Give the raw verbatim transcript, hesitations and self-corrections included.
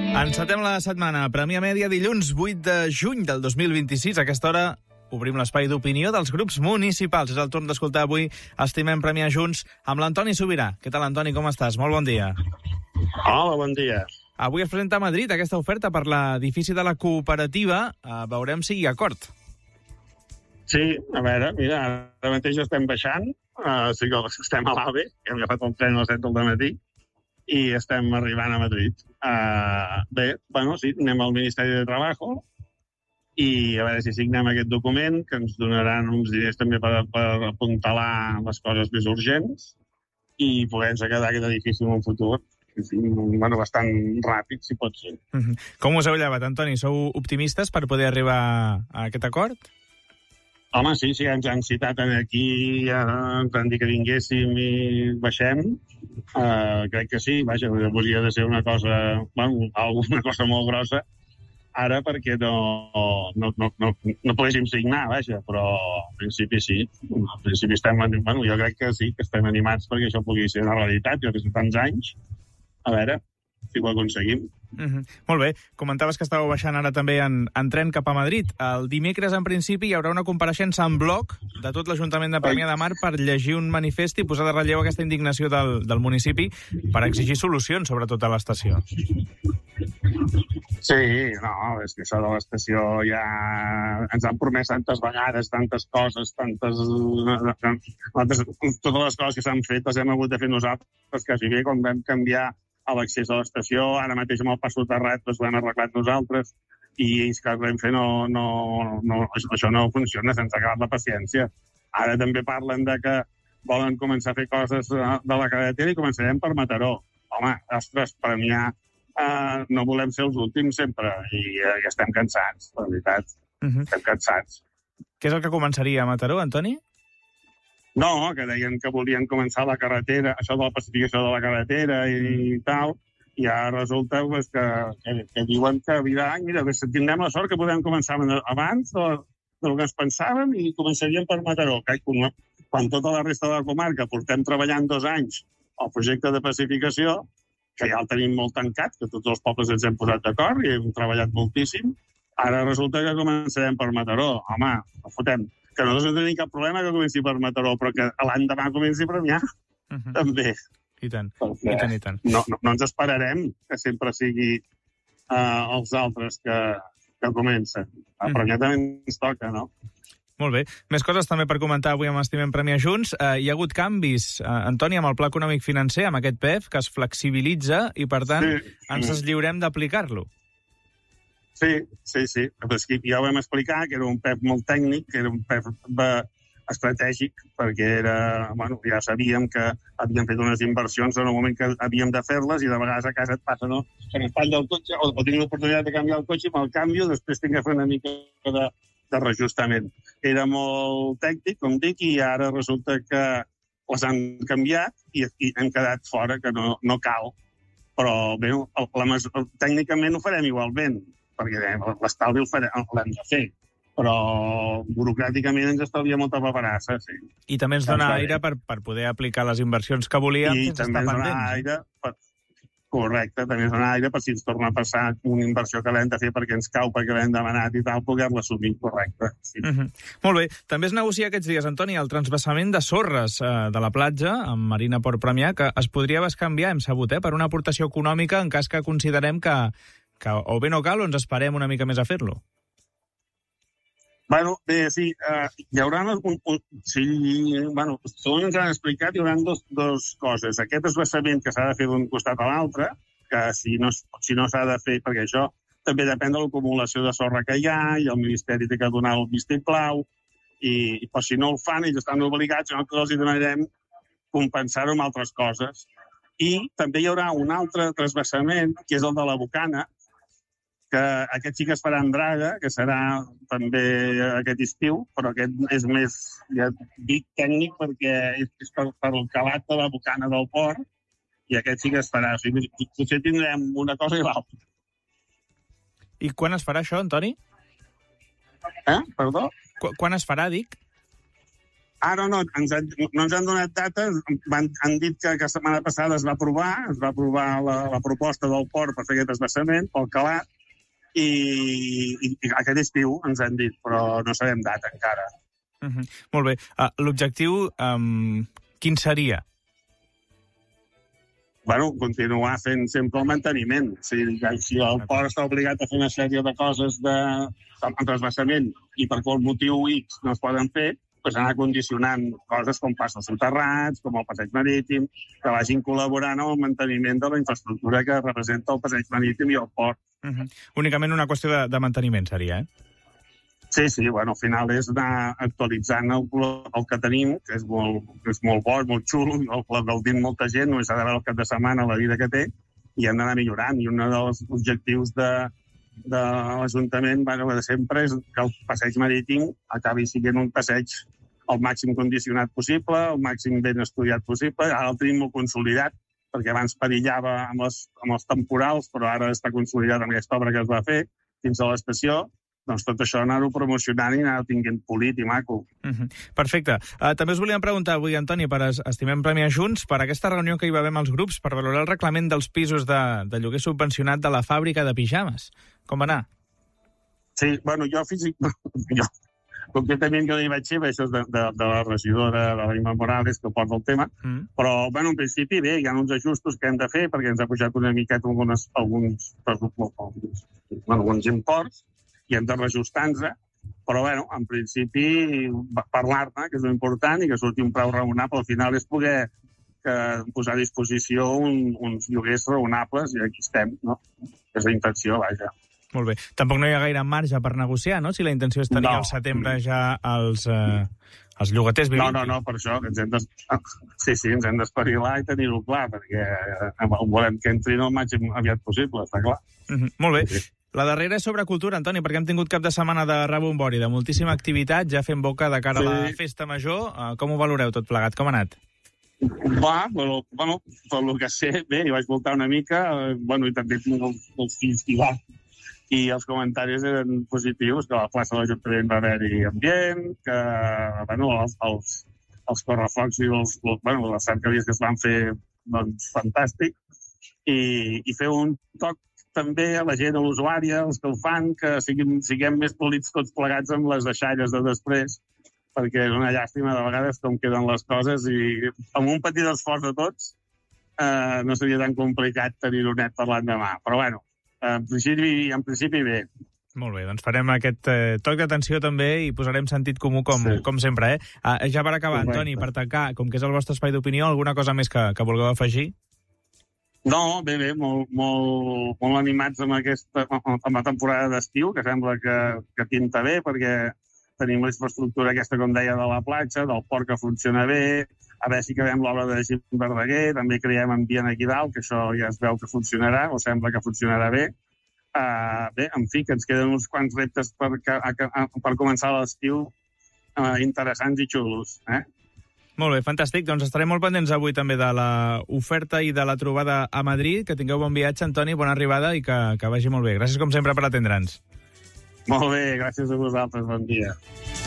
Encetem la setmana. Premià Mèdia, dilluns vuit de juny del dos mil vint-i-sis. A aquesta hora obrim l'espai d'opinió dels grups municipals. És el torn d'escoltar avui Estimem Premià Junts amb l'Antoni Sobirà. Què tal, Antoni? Com estàs? Molt bon dia. Hola, bon dia. Avui es presenta a Madrid aquesta oferta per l'edifici de la cooperativa. Uh, veurem si hi ha acord. Sí, a veure, mira, ara mateix estem baixant, uh, sí que estem a l'AVE, que hem agafat el tren a les set del matí, i estem arribant a Madrid. Uh, bé, bueno, sí, anem al Ministeri de Trabajo i a veure si signem aquest document, que ens donaran uns diners també per, per apuntalar les coses més urgents i poder-nos quedar aquest edifici en un futur. Sí, bueno, bastant ràpid, si pot ser. Uh-huh. Com us heu llevat, Antoni? Sou optimistes per poder arribar a aquest acord? Home, sí, sí, ens han citat aquí, eh, ens han dit que vinguéssim i baixem. Uh, crec que sí, vaja, hauria de ser una cosa, bueno, alguna cosa molt grossa, ara perquè no, no, no, no, no poguéssim signar, vaja, però al principi sí. Al principi estem, bueno, jo crec que sí, que estem animats perquè això pugui ser una realitat, jo que sé, tants anys. A veure si ho aconseguim. Uh-huh. Molt bé. Comentaves que estàveu baixant ara també en, en tren cap a Madrid. El dimecres, en principi, hi haurà una compareixença en bloc de tot l'Ajuntament de Premià de Mar per llegir un manifest i posar de relleu aquesta indignació del, del municipi per exigir solucions, sobretot a l'estació. Sí, no, és que això de l'estació ja ens han promès tantes vegades, tantes coses, tantes... tantes totes les coses que s'han fet les hem hagut de fer nosaltres, quasi bé quan vam canviar a l'accés a l'estació, ara mateix amb el pas soterrat doncs ho hem arreglat nosaltres i ells que Renfe no, no, no, això no funciona, se'ns ha acabat la paciència. Ara també parlen de que volen començar a fer coses de la carretera i començarem per Mataró. Home, ostres, Premià, eh, no volem ser els últims sempre i eh, estem cansats, la veritat. Uh-huh. Estem cansats. Què és el que començaria a Mataró, Antoni? No, que deien que volien començar la carretera, això de la pacificació de la carretera i, i tal, i ara resulta pues, que, que, que diuen que mira, mira, tindrem la sort que podem començar abans de, del que ens pensàvem i començaríem per Mataró. Que, quan tota la resta de la comarca portem treballant dos anys al projecte de pacificació, que ja el tenim molt tancat, que tots els pobles ens hem posat d'acord i hem treballat moltíssim, ara resulta que començarem per Mataró. Home, no fotem. Que nosaltres no tenim cap problema que comenci per Mataró, però que l'endemà comenci per Premià, uh-huh. també. I tant, i tant, i tant. No, no, no ens esperarem que sempre sigui uh, els altres que, que comencen. A uh-huh. Premià també ens toca, no? Molt bé. Més coses també per comentar avui amb Estimem Premià Junts. Uh, hi ha hagut canvis, uh, Antoni, amb el Pla Econòmic Financer, amb aquest P E F, que es flexibilitza i, per tant, sí, ens sí. deslliurem d'aplicar-lo. Sí, sí, sí. Ja ho vam explicar, que era un P E F molt tècnic, que era un P E F estratègic, perquè era, bueno, ja sabíem que havíem fet unes inversions en el moment que havíem de fer-les i de vegades a casa et passa, no? Que m'espatlla el cotxe o, o tinc l'oportunitat de canviar el cotxe i me'l canvio, després tinc que fer una mica de, de reajustament. Era molt tècnic, com dic, i ara resulta que les han canviat i, i hem quedat fora, que no, no cal. Però, bé, el, la, tècnicament ho farem igualment, perquè l'estalvi l'hem de fer, però burocràticament ens estalvia molta paperassa, sí. I també ens dona aire per, per poder aplicar les inversions que volíem I sense estar pendents. I també ens dona aire, per, correcte, també ens dona aire per si ens torna a passar una inversió que l'hem de fer perquè ens cau, perquè l'hem demanat i tal, poder-la assumir, correcte. Sí. Uh-huh. Molt bé. També es negocia aquests dies, Antoni, el transvassament de sorres eh, de la platja, amb Marina Port Premià, que es podria bescanviar, hem sabut, eh, per una aportació econòmica en cas que considerem que que o bé no cal o ens esperem una mica més a fer-lo. Bueno, bé, sí, uh, hi haurà un, un, sí, bueno, segons ens han explicat, hi haurà dos, dos coses. Aquest desbassament que s'ha de fer d'un costat a l'altre, que si no, si no s'ha de fer, perquè això també depèn de l'acumulació de sorra que hi ha, i el Ministeri té que donar el vistiplau, i, i per si no el fan, ells estan obligats, nosaltres els hi donarem compensar-ho amb altres coses. I també hi haurà un altre transvassament, que és el de la Bocana, que aquest sí que es farà en draga, que serà també aquest estiu, però aquest és més, ja dic, tècnic perquè és per, per el calat de la Bocana del port, i aquest sí que es farà. O sigui, potser tindrem una cosa i l'altra. I quan es farà això, Antoni? Eh? Perdó? Qu quan es farà, dic? Ah, no, no, ens han, no ens han donat dates, van, han dit que, que la setmana passada es va aprovar, es va aprovar la, la proposta del port per fer aquest desbassament, pel calat, i, i, i aquest estiu ens han dit, però no sabem data encara. Uh -huh. Molt bé. Uh, L'objectiu, um, quin seria? Bueno, continuar fent sempre el manteniment. Si, si el port està obligat a fer una sèrie de coses de, de transbassament i per qual motiu X no es poden fer, pues anar condicionant coses com passos soterrats, com el passeig marítim, que vagin col·laborant amb el manteniment de la infraestructura que representa el passeig marítim i el port. Uh -huh. Únicament una qüestió de, de manteniment seria, eh? Sí, sí, bueno, al final és anar actualitzant el, el que tenim, que és molt, que és molt bo, és molt xulo, el gaudint molta gent, només s'ha de veure el cap de setmana la vida que té, i hem d'anar millorant. I un dels objectius de, de l'Ajuntament, bueno, de sempre, és que el passeig marítim acabi sent un passeig el màxim condicionat possible, el màxim ben estudiat possible. Ara el tenim molt consolidat, perquè abans perillava amb, les, amb els temporals, però ara està consolidat amb aquesta obra que es va fer fins a l'estació. Doncs tot això anar-ho promocionant i anar-ho tinguent polit i maco. Uh -huh. Perfecte. Uh, també us volíem preguntar avui, Antoni, per Estimem Premià Junts, per aquesta reunió que hi va haver amb els grups per valorar el reglament dels pisos de, de lloguer subvencionat de la fàbrica de pijames. Com va anar? Sí, bueno, jo físic... jo, concretament jo no hi vaig ser, això és de, de, de la regidora, de la Imma Morales, que porta el tema, mm. però, bueno, en principi, bé, hi ha uns ajustos que hem de fer, perquè ens ha pujat una miqueta algunes, alguns, alguns, alguns imports, i hem de reajustar-nos, però, bueno, en principi, parlar-ne, que és important, i que surti un preu raonable, al final és poder que posar a disposició un, uns lloguers raonables, i aquí estem, no? És la intenció, vaja. Molt bé. Tampoc no hi ha gaire marge per negociar, no? Si la intenció és tenir no. al setembre ja els, eh, els llogaters vivint. No, no, no, per això, que ens hem de... Sí, sí, ens hem d'espavilar i tenir-ho clar, perquè volem que entrin el màxim aviat possible, està clar. Mm -hmm. Molt bé. Sí. La darrera és sobre cultura, Antoni, perquè hem tingut cap de setmana de rebombori, de moltíssima activitat, ja fent boca de cara sí. a la festa major. Uh, com ho valoreu tot plegat? Com ha anat? Va, però, bueno, per lo que sé, bé, hi vaig voltar una mica, eh, bueno, i també tinc els, els fills que hi va, i els comentaris eren positius, que a la plaça de l'Ajuntament va haver-hi ambient, que, bueno, els, els, els correfocs i els, els, bueno, les cercavies que es van fer, doncs, fantàstic, i, i fer un toc també a la gent, a l'usuària, els que el fan, que siguin, siguem més polits tots plegats amb les deixalles de després, perquè és una llàstima de vegades com queden les coses i amb un petit esforç de tots eh, no seria tan complicat tenir-ho net per l'endemà. Però, bueno, en principi, en principi bé. Molt bé, doncs farem aquest eh, toc d'atenció també i posarem sentit comú com, sí. com sempre, eh? Uh, ja per acabar, correcte. Antoni, per tancar, com que és el vostre espai d'opinió, alguna cosa més que, que vulgueu afegir? No, bé, bé, molt, molt, molt animats amb aquesta amb la temporada d'estiu, que sembla que, que tinta bé, perquè tenim la infraestructura aquesta, com deia, de la platja, del port que funciona bé, a veure si acabem l'obra de Gim Verdaguer, també creiem ambient aquí dalt, que això ja es veu que funcionarà, o sembla que funcionarà bé. Uh, bé, en fi, que ens queden uns quants reptes per, per començar l'estiu uh, interessants i xulos, eh? Molt bé, fantàstic. Doncs estarem molt pendents avui també de l'oferta i de la trobada a Madrid. Que tingueu bon viatge, Antoni, bona arribada i que, que vagi molt bé. Gràcies, com sempre, per atendre'ns. Molt bé, gràcies a vosaltres. Bon dia.